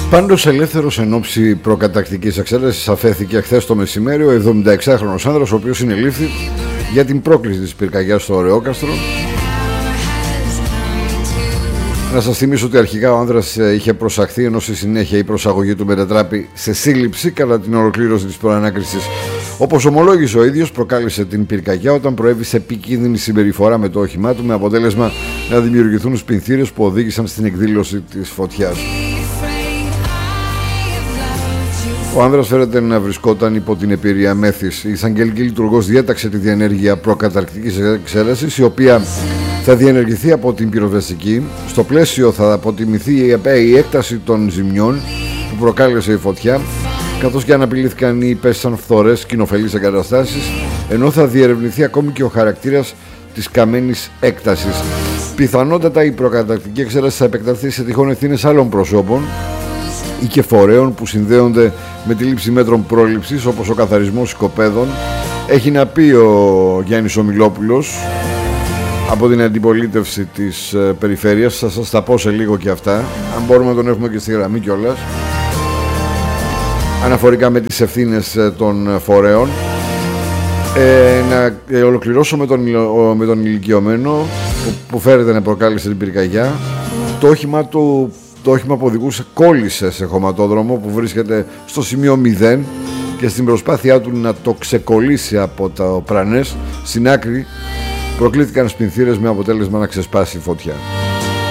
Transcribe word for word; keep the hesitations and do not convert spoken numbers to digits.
Πάντως ελεύθερος εν ώψη προκατακτικής εξέλασης αφέθηκε χθες το μεσημέρι ο εβδομηνταεξάχρονος άνδρας, ο οποίος συνελήφθη για την πρόκληση της πυρκαγιάς στο Ωρεόκαστρο. Να σας θυμίσω ότι αρχικά ο άνδρας είχε προσαχθεί, ενώ στη συνέχεια η προσαγωγή του μετατράπη σε σύλληψη κατά την ολοκλήρωση της προανάκρισης. Όπως ομολόγησε ο ίδιος, προκάλεσε την πυρκαγιά όταν προέβη σε επικίνδυνη συμπεριφορά με το όχημά του, με αποτέλεσμα να δημιουργηθούν σπινθήρες που οδήγησαν στην εκδήλωση της φωτιάς. Ο άνδρας φέρεται να βρισκόταν υπό την επίρρεια μέθης. Η εισαγγελική λειτουργός διέταξε τη διενέργεια προκαταρκτικής εξέλασης, η οποία θα διενεργηθεί από την πυροσβεστική. Στο πλαίσιο θα αποτιμηθεί η έκταση των ζημιών που προκάλεσε η φωτιά, καθώς και αναπηλήθηκαν ή υπέστησαν φθορές κοινοφελείς εγκαταστάσεις, ενώ θα διερευνηθεί ακόμη και ο χαρακτήρας της καμένης έκτασης. Πιθανότατα η προκαταρκτική εξέλαση θα επεκταθεί σε τυχόν ευθύνες άλλων προσώπων ή και φορέων που συνδέονται με τη λήψη μέτρων πρόληψης, όπως ο καθαρισμός οικοπαίδων. Έχει να πει ο Γιάννης ο Μιλόπουλος από την αντιπολίτευση της ε, περιφέρειας. Θα σας τα πω σε λίγο και αυτά, αν μπορούμε να τον έχουμε και στη γραμμή κιόλας, αναφορικά με τις ευθύνες ε, των φορέων. Ε, να ε, ολοκληρώσω με τον, ο, με τον ηλικιωμένο που, που φέρεται να προκάλεσε την πυρκαγιά. Το όχημα του Το όχημα που οδηγούσε κόλλησε σε χωματόδρομο που βρίσκεται στο σημείο μηδέν και στην προσπάθειά του να το ξεκολλήσει από το πρανές στην άκρη προκλήθηκαν σπινθήρες με αποτέλεσμα να ξεσπάσει η φωτιά.